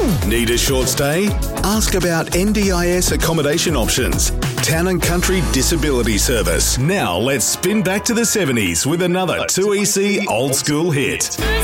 Need a short stay? Ask about NDIS accommodation options. Town and Country Disability Service. Now let's spin back to the 70s with another 2EC old school hit.